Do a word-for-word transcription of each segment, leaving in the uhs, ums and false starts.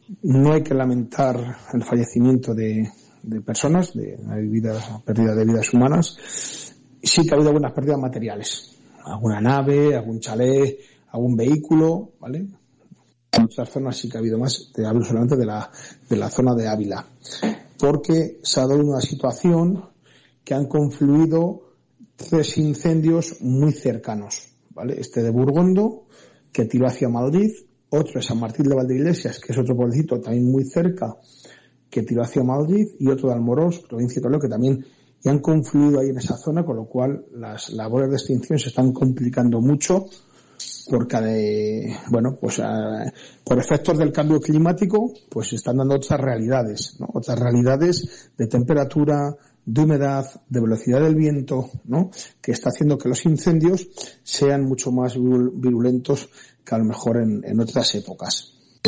no hay que lamentar el fallecimiento de, de personas, de, de vidas, pérdida de vidas humanas. Sí que ha habido algunas pérdidas materiales, alguna nave, algún chalet, algún vehículo, ¿vale? En otras zonas sí que ha habido más, te hablo solamente de la, de la zona de Ávila, porque se ha dado una situación que han confluido tres incendios muy cercanos, ¿vale? Este de Burgondo, que tiró hacia Madrid, otro de San Martín de Valdeiglesias, que es otro pueblecito también muy cerca, que tiró hacia Madrid, y otro de Almorós, provincia de Toledo, que también y han confluido ahí en esa zona, con lo cual las labores de extinción se están complicando mucho porque de, bueno, pues a, por efectos del cambio climático, pues se están dando otras realidades, ¿no? Otras realidades de temperatura, de humedad, de velocidad del viento, ¿no? Que está haciendo que los incendios sean mucho más virulentos que a lo mejor en, en otras épocas.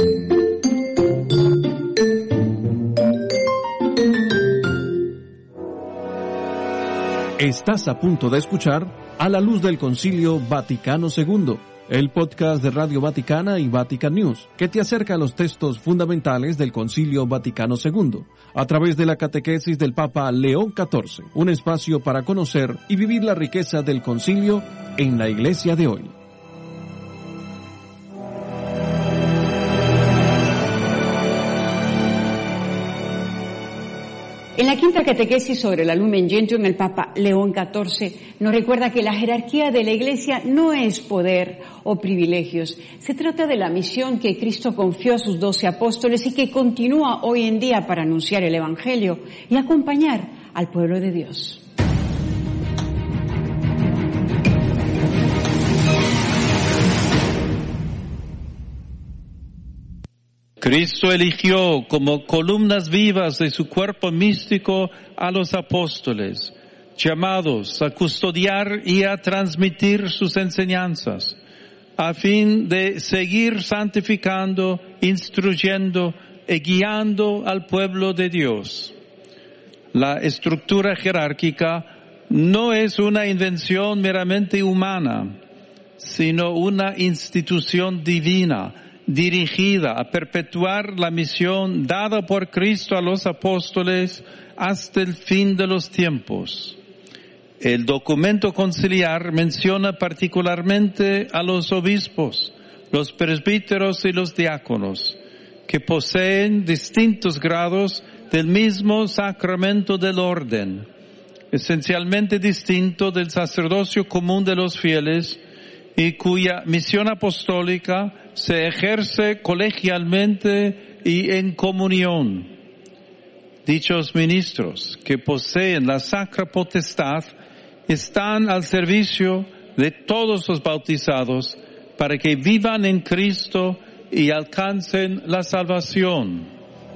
Estás a punto de escuchar A la Luz del Concilio Vaticano segundo, el podcast de Radio Vaticana y Vatican News, que te acerca a los textos fundamentales del Concilio Vaticano segundo, a través de la catequesis del Papa León catorce, un espacio para conocer y vivir la riqueza del concilio en la Iglesia de hoy. En la quinta catequesis sobre la Lumen Gentium, el Papa León catorce nos recuerda que la jerarquía de la Iglesia no es poder o privilegios. Se trata de la misión que Cristo confió a sus doce apóstoles y que continúa hoy en día para anunciar el Evangelio y acompañar al pueblo de Dios. Cristo eligió como columnas vivas de su cuerpo místico a los apóstoles, llamados a custodiar y a transmitir sus enseñanzas, a fin de seguir santificando, instruyendo y guiando al pueblo de Dios. La estructura jerárquica no es una invención meramente humana, sino una institución divina, dirigida a perpetuar la misión dada por Cristo a los apóstoles hasta el fin de los tiempos. El documento conciliar menciona particularmente a los obispos, los presbíteros y los diáconos, que poseen distintos grados del mismo sacramento del orden, esencialmente distinto del sacerdocio común de los fieles, y cuya misión apostólica se ejerce colegialmente y en comunión. Dichos ministros, que poseen la sacra potestad, están al servicio de todos los bautizados para que vivan en Cristo y alcancen la salvación.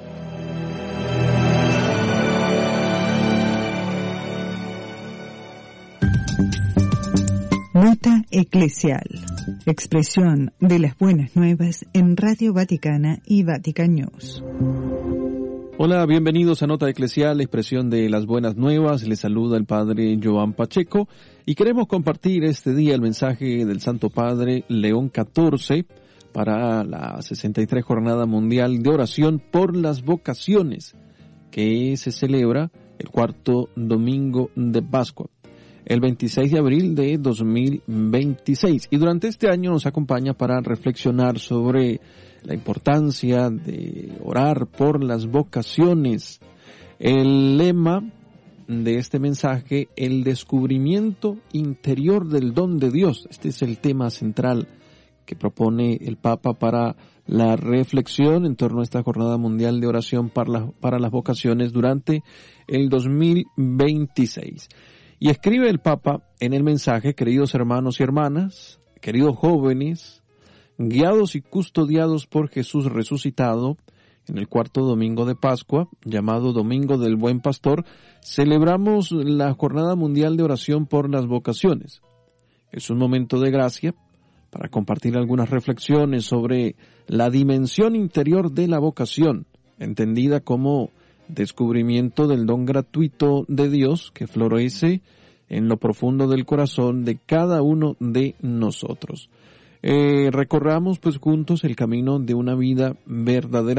Nota eclesial. Expresión de las buenas nuevas en Radio Vaticana y Vatican News. Hola, bienvenidos a Nota eclesial, expresión de las buenas nuevas. Les saluda el Padre Joan Pacheco y queremos compartir este día el mensaje del Santo Padre León catorce para la sesenta y tres Jornada Mundial de Oración por las Vocaciones, que se celebra el cuarto domingo de Pascua, el veintiséis de abril de dos mil veintiséis. Y durante este año nos acompaña para reflexionar sobre la importancia de orar por las vocaciones. El lema de este mensaje, el descubrimiento interior del don de Dios. Este es el tema central que propone el Papa para la reflexión en torno a esta Jornada Mundial de Oración para, la, para las vocaciones durante el dos mil veintiséis. Y escribe el Papa en el mensaje: queridos hermanos y hermanas, queridos jóvenes, guiados y custodiados por Jesús resucitado, en el cuarto domingo de Pascua, llamado Domingo del Buen Pastor, celebramos la Jornada Mundial de Oración por las Vocaciones. Es un momento de gracia para compartir algunas reflexiones sobre la dimensión interior de la vocación, entendida como descubrimiento del don gratuito de Dios que florece en lo profundo del corazón de cada uno de nosotros. Eh, recorramos pues juntos el camino de una vida verdadera